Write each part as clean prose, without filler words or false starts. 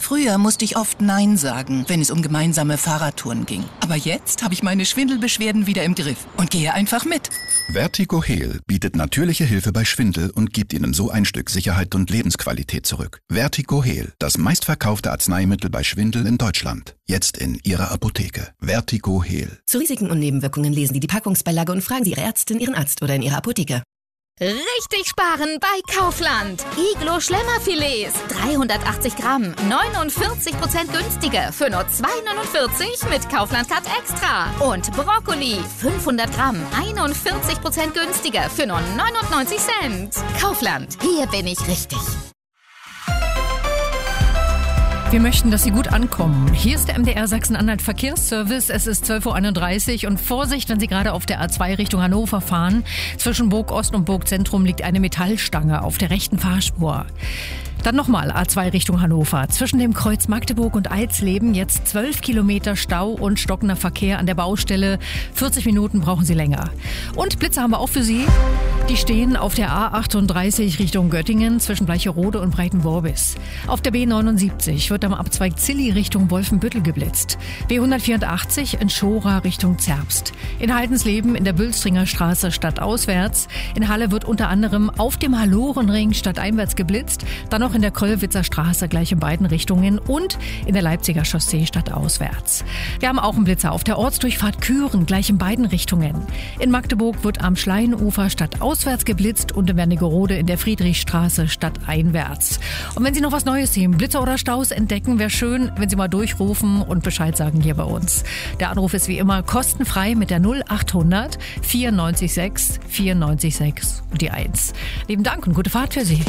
Früher musste ich oft Nein sagen, wenn es um gemeinsame Fahrradtouren ging. Aber jetzt habe ich meine Schwindelbeschwerden wieder im Griff und gehe einfach mit. Vertigo Heal bietet natürliche Hilfe bei Schwindel und gibt Ihnen so ein Stück Sicherheit und Lebensqualität zurück. Vertigo Heal, das meistverkaufte Arzneimittel bei Schwindel in Deutschland. Jetzt in Ihrer Apotheke. Vertigo Heal. Zu Risiken und Nebenwirkungen lesen Sie die Packungsbeilage und fragen Sie Ihre Ärztin, Ihren Arzt oder in Ihrer Apotheke. Richtig sparen bei Kaufland. Iglo Schlemmerfilets, 380 Gramm, 49% günstiger für nur 2,49 mit Kaufland Cut Extra. Und Brokkoli, 500 Gramm, 41% günstiger für nur 99 Cent. Kaufland, hier bin ich richtig. Wir möchten, dass Sie gut ankommen. Hier ist der MDR Sachsen-Anhalt Verkehrsservice. Es ist 12.31 Uhr und Vorsicht, wenn Sie gerade auf der A2 Richtung Hannover fahren. Zwischen Burg Ost und Burg Zentrum liegt eine Metallstange auf der rechten Fahrspur. Dann nochmal A2 Richtung Hannover. Zwischen dem Kreuz Magdeburg und Eidsleben jetzt 12 Kilometer Stau und stockender Verkehr an der Baustelle. 40 Minuten brauchen Sie länger. Und Blitze haben wir auch für Sie. Die stehen auf der A38 Richtung Göttingen zwischen Bleicherode und Breitenworbis. Auf der B79 wird am Abzweig Zilli Richtung Wolfenbüttel geblitzt. B184 in Schora Richtung Zerbst. In Haldensleben in der Bülstringer Straße stadtauswärts. In Halle wird unter anderem auf dem Hallorenring stadteinwärts geblitzt. Dann noch in der Kröllwitzer Straße gleich in beiden Richtungen und in der Leipziger Chaussee stadtauswärts. Wir haben auch einen Blitzer auf der Ortsdurchfahrt Küren gleich in beiden Richtungen. In Magdeburg wird am Schleienufer stadtauswärts geblitzt und in Wernigerode in der Friedrichstraße stadteinwärts. Und wenn Sie noch was Neues sehen, Blitzer oder Staus entdecken, wäre schön, wenn Sie mal durchrufen und Bescheid sagen hier bei uns. Der Anruf ist wie immer kostenfrei mit der 0800 94 6 94 6 und die 1. Lieben Dank und gute Fahrt für Sie.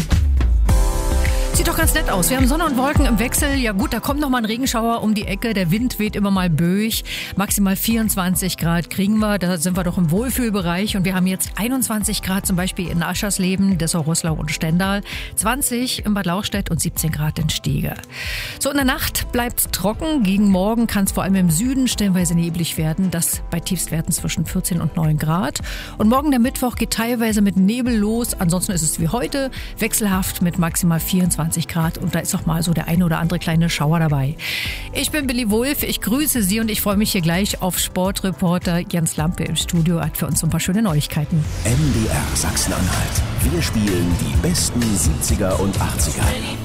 Sieht doch ganz nett aus. Wir haben Sonne und Wolken im Wechsel. Ja gut, da kommt noch mal ein Regenschauer um die Ecke. Der Wind weht immer mal böig. Maximal 24 Grad kriegen wir. Da sind wir doch im Wohlfühlbereich. Und wir haben jetzt 21 Grad zum Beispiel in Aschersleben, Dessau-Roßlau und Stendal. 20 in Bad Lauchstädt und 17 Grad in Stege. So in der Nacht bleibt's trocken. Gegen Morgen kann es vor allem im Süden stellenweise neblig werden. Das bei Tiefstwerten zwischen 14 und 9 Grad. Und morgen der Mittwoch geht teilweise mit Nebel los. Ansonsten ist es wie heute wechselhaft mit maximal 24 Grad und da ist auch mal so der eine oder andere kleine Schauer dabei. Ich bin Billy Wulff, ich grüße Sie und ich freue mich hier gleich auf Sportreporter Jens Lampe im Studio. Er hat für uns so ein paar schöne Neuigkeiten. MDR Sachsen-Anhalt. Wir spielen die besten 70er und 80er.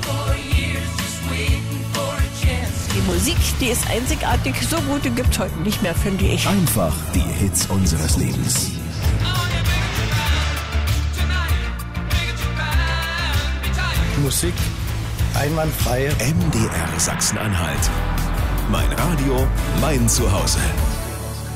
Die Musik, die ist einzigartig. So gute gibt's heute nicht mehr, finde ich. Einfach die Hits unseres Lebens. Musik einwandfrei. MDR Sachsen-Anhalt. Mein Radio, mein Zuhause.